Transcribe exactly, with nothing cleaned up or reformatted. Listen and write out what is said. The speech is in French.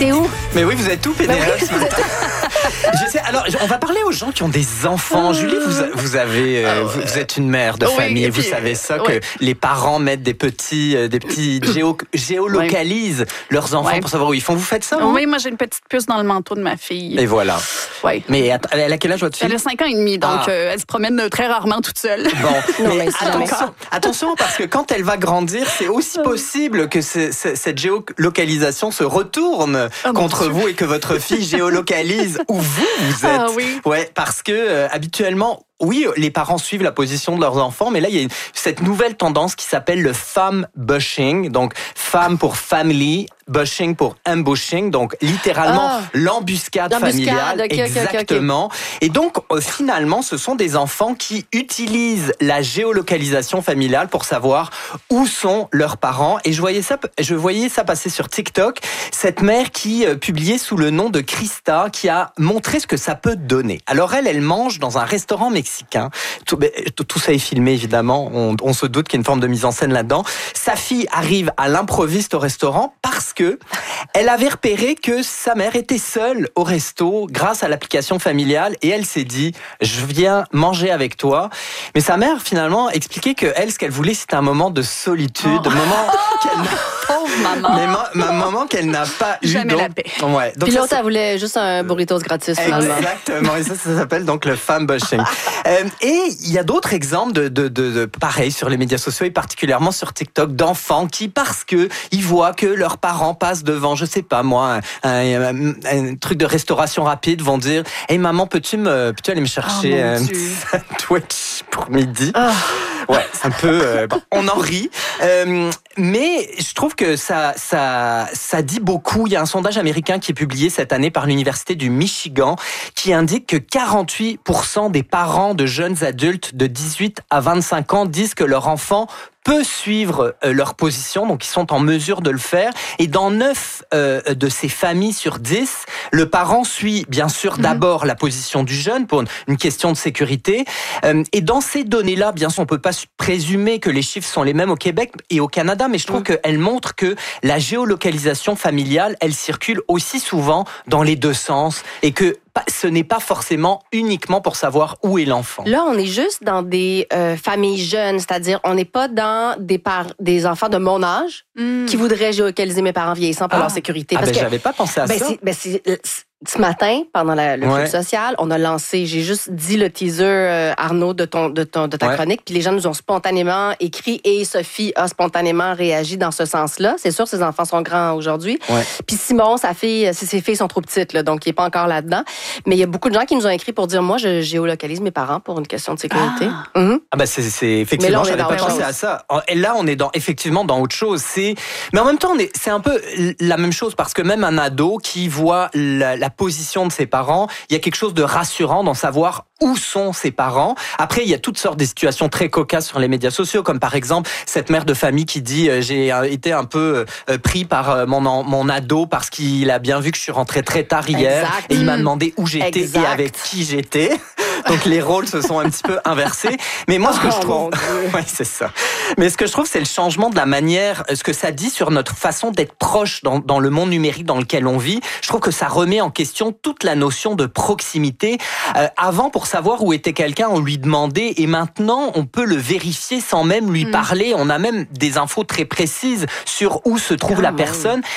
T'es où? Mais oui, vous êtes tout Pénélope Ben oui. ce matin. Je sais, alors, on va parler aux gens qui ont des enfants. Julie, vous, vous avez, euh, vous, vous êtes une mère de Oui, famille. et Vous puis, savez ça, oui. que les parents mettent des petits, euh, des petits géo, géolocalisent leurs enfants Ouais. pour savoir où ils font. Vous faites ça, vous? Oui, moi, j'ai une petite puce dans le manteau de ma fille. Et voilà. Oui. Mais att- elle a quel âge, votre fille? Elle a cinq ans et demi, donc Ah. euh, elle se promène très rarement toute seule. Bon, Non, mais mais c'est jamais attention, attention, parce que quand elle va grandir, c'est aussi possible que ce- ce- cette géolocalisation se retourne Oh, mon contre Dieu. vous et que votre fille géolocalise où vous, vous êtes. Ah oui. Ouais, parce que euh, habituellement, oui, les parents suivent la position de leurs enfants, mais là, il y a une- cette nouvelle tendance qui s'appelle le femme bushing. Donc, femme pour family, bushing pour ambushing. Donc, littéralement, Ah. l'embuscade L'embuscade, familiale. ok, ok, ok, ok. Exactement. Et donc, euh, finalement, ce sont des enfants qui utilisent la géolocalisation familiale pour savoir où sont leurs parents. Et je voyais ça, je voyais ça passer sur TikTok. Cette mère qui euh, publiait sous le nom de Krista, qui a montré ce que ça peut donner. Alors elle, elle mange dans un restaurant mexicain. Tout, ben, tout- tout ça est filmé, évidemment. On, on se doute qu'il y a une forme de mise en scène là-dedans. Sa fille arrive à l'improviste au restaurant parce que elle avait repéré que sa mère était seule au resto grâce à l'application familiale et elle s'est dit « je viens manger avec toi ». Mais sa mère, finalement, expliquait que elle, ce qu'elle voulait, c'était un moment de solitude, Oh. un moment qu'elle n'a- Pauvre maman. mais ma- un moment qu'elle n'a pas eu. Jamais donc- la paix. Ouais. Donc Puis ça, l'autre, elle voulait juste un burritos gratis, finalement. Exactement, et ça, ça s'appelle donc le femme bushing. Euh, et il y a d'autres exemples de, de, de, de pareil sur les médias sociaux et particulièrement sur TikTok d'enfants qui, parce que ils voient que leurs parents passent devant, je sais pas moi, un, un, un, un truc de restauration rapide, vont dire, hey maman, peux-tu me, peux-tu aller me chercher Oh, mon un Dieu. petit sandwich pour midi? Ah. Ouais, c'est un peu, euh, bon, on en rit, euh, mais je trouve que ça, ça, ça dit beaucoup. Il y a un sondage américain qui est publié cette année par l'université du Michigan qui indique que quarante-huit pour cent des parents de jeunes adultes de dix-huit à vingt-cinq ans disent que leur enfant peut suivre euh, leur position, donc ils sont en mesure de le faire. Et dans neuf euh, de ces familles sur dix, le parent suit bien sûr d'abord la position du jeune pour une, une question de sécurité. Euh, et dans ces données-là, bien sûr, on peut pas présumer que les chiffres sont les mêmes au Québec et au Canada, mais je trouve Mm. qu'elles montrent que la géolocalisation familiale, elle circule aussi souvent dans les deux sens et que pas- ce n'est pas forcément uniquement pour savoir où est l'enfant. Là, on est juste dans des euh, familles jeunes, c'est-à-dire on n'est pas dans des, par... des enfants de mon âge Mm. qui voudraient géolocaliser mes parents vieillissants pour Ah. leur sécurité. Ah Parce ben, que j'avais pas pensé à ben, ça. c'est- ben, c'est- ce matin, pendant la- le Ouais. club social, on a lancé, j'ai juste dit le teaser, euh, Arnaud, de, ton, de, ton, de ta Ouais. chronique, puis les gens nous ont spontanément écrit et Sophie a spontanément réagi dans ce sens-là. C'est sûr, ses enfants sont grands aujourd'hui. Ouais. Puis Simon, sa fille, ses filles sont trop petites, là, donc il n'est pas encore là-dedans. Mais il y a beaucoup de gens qui nous ont écrit pour dire, moi, je géolocalise mes parents pour une question de sécurité. Ah. Mhm. Ah bah c'est c'est Mais effectivement, là, on est j'avais dans pas autre pensé chose. à ça. Et là, on est dans effectivement dans autre chose. C'est mais en même temps, on est c'est un peu la même chose parce que même un ado qui voit la, la position de ses parents, il y a quelque chose de rassurant dans savoir où sont ses parents. Après, il y a toutes sortes de situations très cocasses sur les médias sociaux, comme par exemple cette mère de famille qui dit euh, j'ai euh, été un peu euh, pris par euh, mon en- mon ado parce qu'il a bien vu que je suis rentré très tard hier Exact. et il m'a Mm. demandé où j'étais et Exact. avec qui j'étais. Donc les rôles se sont un petit peu inversés. Mais moi, ce que Oh, je trouve, mon Dieu. oui, c'est ça. Mais ce que je trouve, c'est le changement de la manière, ce que ça dit sur notre façon d'être proche dans, dans le monde numérique dans lequel on vit. Je trouve que ça remet en question toute la notion de proximité. Euh, avant, pour savoir où était quelqu'un, on lui demandait, et maintenant, on peut le vérifier sans même lui Mm. parler. On a même des infos très précises sur où se trouve Ah, la mon personne.